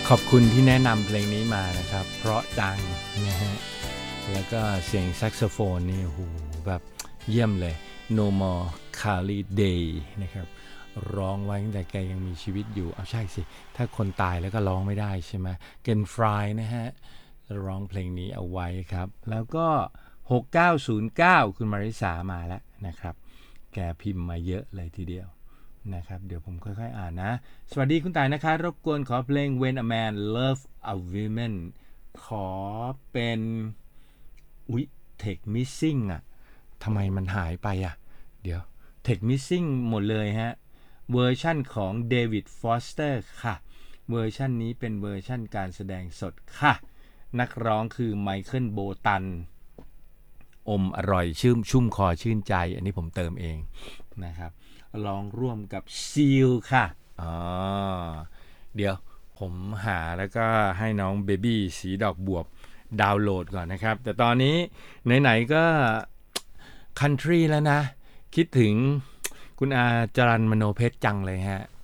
ขอบคุณที่แนะนำเพลงนี้มานะครับเพราะจังนะฮะแล้วก็เสียงแซกโซโฟนนี่โหแบบเยี่ยมเลย No More Carly Day นะครับร้องไว้ตั้งแต่แกยังมีชีวิตอยู่เอาใช่สิถ้าคนตายแล้วก็ร้องไม่ได้ใช่ไหมเกนฟรายนะฮะร้องเพลงนี้เอาไว้ครับแล้วก็6909คุณมาริสามาแล้วนะครับแกพิมพ์มาเยอะเลยทีเดียวนะครับเดี๋ยวผมค่อยๆอ่านนะสวัสดีคุณต่ายนะคะรบกวนขอเพลง When a Man Love a Woman ขอเป็นTake Missing อ่ะทำไมมันหายไปอ่ะเดี๋ยว Take Missing หมดเลยฮะเวอร์ชั่นของเดวิดฟอสเตอร์ค่ะเวอร์ชั่นนี้เป็นเวอร์ชั่นการแสดงสดค่ะนักร้องคือไมเคิลโบตันอมอร่อยชุ่มคอชื่นใจอันนี้ผมเติมเองนะครับร้องร่วมกับซีลค่ะเดี๋ยวผมหาแล้วก็ให้น้องเบบี้สีดอกบวบดาวน์โหลดก่อนนะครับแต่ตอนนี้ไหนๆก็คันทรีแล้วนะคิดถึงคุณอาจรัญมโนเพชรจังเลยฮะ